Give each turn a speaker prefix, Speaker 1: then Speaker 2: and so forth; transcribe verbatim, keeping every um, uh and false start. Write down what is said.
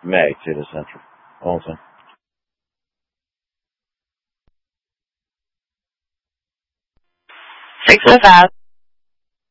Speaker 1: Meg to the central. Alton.
Speaker 2: six oh five.